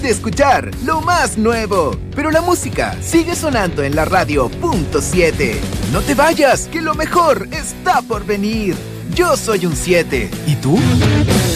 de escuchar lo más nuevo. Pero la música sigue sonando en la radio .7. No te vayas, que lo mejor está por venir. Yo soy un 7. ¿Y tú?